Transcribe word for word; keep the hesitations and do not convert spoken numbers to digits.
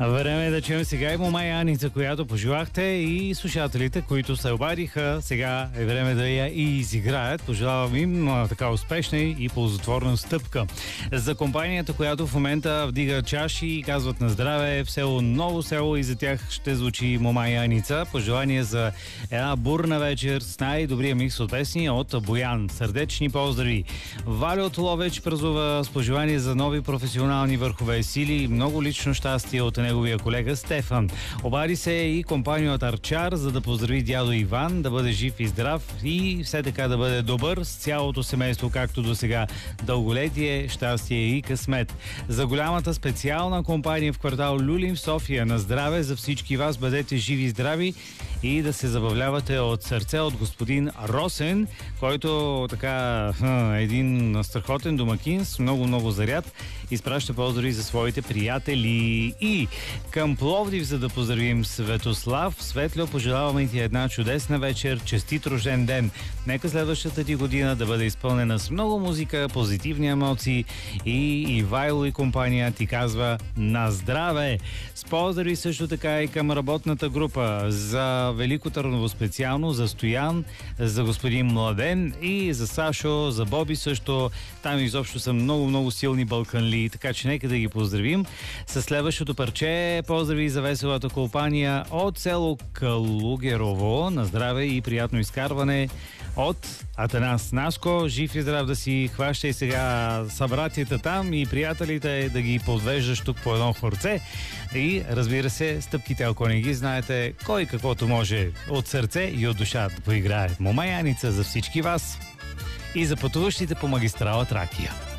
Време е да чуем сега и мома Яница, която пожелахте, и слушателите, които се обадиха. Сега е време да я и изиграят. Пожелавам им така успешна и ползотворна стъпка. За компанията, която в момента вдига чаши и казват на здраве в село Ново село, и за тях ще звучи мома Яница. Пожелание за една бурна вечер с най-добрия микс от песни от Боян. Сърдечни поздрави! Валя от Ловеч празнува с пожелание за нови професионални върхове сили и много лично щастие от неговия колега Стефан. Обади се и компания от Арчар, за да поздрави дядо Иван, да бъде жив и здрав и все така да бъде добър с цялото семейство, както до сега. Дълголетие, щастие и късмет. За голямата специална компания в квартал Люлин в София, на здраве за всички вас, бъдете живи и здрави и да се забавлявате от сърце от господин Росен, който така един страхотен домакин с много-много заряд, изпраща поздрави за своите приятели. И към Пловдив, за да поздравим Светослав Светло, пожелаваме ти една чудесна вечер, честит рожден ден. Нека следващата ти година да бъде изпълнена с много музика, позитивни емоции, и Ивайло и компания ти казва на здраве. С поздрави също така и към работната група за Велико Търново специално, за Стоян, за господин Младен и за Сашо, за Боби също. Там изобщо са много-много силни балканли, така че нека да ги поздравим. С следващото парче поздрави за веселата компания от село Калугерово. На здраве и приятно изкарване от Атанас Наско. Жив и здрав да си, хващай сега събратията там и приятелите да ги подвеждаш тук по едно хорце. И разбира се, стъпките, ако не ги знаете, кой каквото може от сърце и от душа да поиграе. Мома Яница за всички вас и за пътуващите по магистрала Тракия.